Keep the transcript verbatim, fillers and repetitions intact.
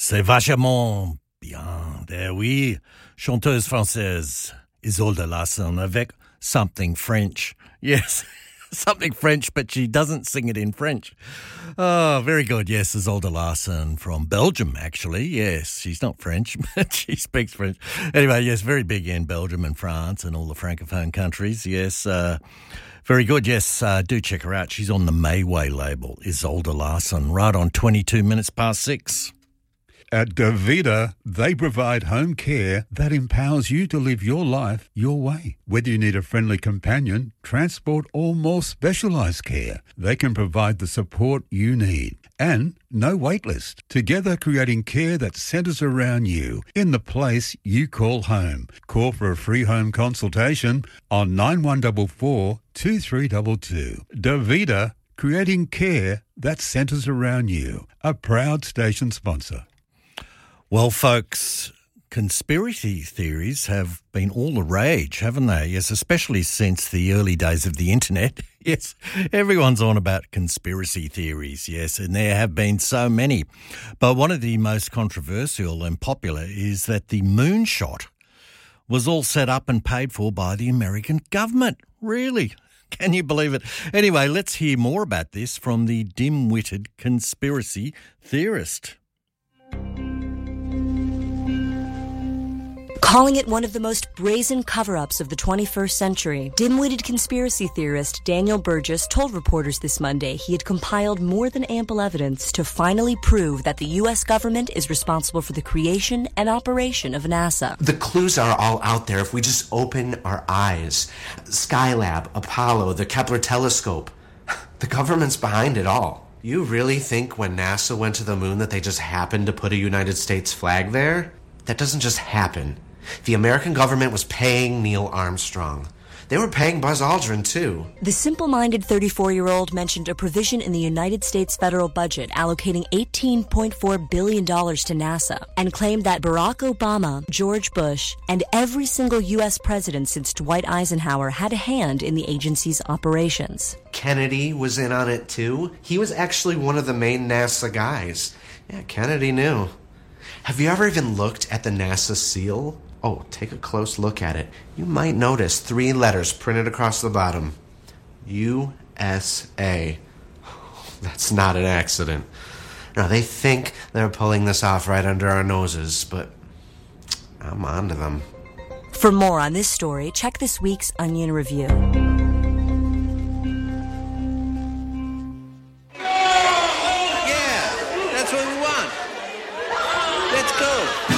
C'est vachement bien. There oui. Chanteuse française Isolde Larsen avec something French. Yes, something French, but she doesn't sing it in French. Oh, very good. Yes, Isolde Larsen from Belgium, actually. Yes, she's not French, but she speaks French. Anyway, yes, very big in Belgium and France and all the Francophone countries. Yes, uh, very good. Yes, uh, do check her out. She's on the Mayway label, Isolde Larsen, right on twenty-two minutes past six. At Davida, they provide home care that empowers you to live your life your way. Whether you need a friendly companion, transport, or more specialised care, they can provide the support you need. And no wait list. Together creating care that centres around you in the place you call home. Call for a free home consultation on nine one four four, two three two two. Davida, creating care that centres around you. A proud station sponsor. Well, folks, conspiracy theories have been all the rage, haven't they? Yes, especially since the early days of the internet. Yes, everyone's on about conspiracy theories, yes, and there have been so many. But one of the most controversial and popular is that the moonshot was all set up and paid for by the American government. Really? Can you believe it? Anyway, let's hear more about this from the dim-witted conspiracy theorist. Calling it one of the most brazen cover-ups of the twenty-first century, dim-witted conspiracy theorist Daniel Burgess told reporters this Monday he had compiled more than ample evidence to finally prove that the U S government is responsible for the creation and operation of NASA. The clues are all out there if we just open our eyes. Skylab, Apollo, the Kepler telescope. The government's behind it all. You really think when NASA went to the moon that they just happened to put a United States flag there? That doesn't just happen. The American government was paying Neil Armstrong. They were paying Buzz Aldrin, too. The simple-minded thirty-four-year-old mentioned a provision in the United States federal budget allocating eighteen point four billion dollars to NASA and claimed that Barack Obama, George Bush, and every single U S president since Dwight Eisenhower had a hand in the agency's operations. Kennedy was in on it, too. He was actually one of the main NASA guys. Yeah, Kennedy knew. Have you ever even looked at the NASA seal? Oh, take a close look at it. You might notice three letters printed across the bottom. U S A. That's not an accident. Now, they think they're pulling this off right under our noses, but I'm onto them. For more on this story, check this week's Onion Review. Yeah, that's what we want. Let's go.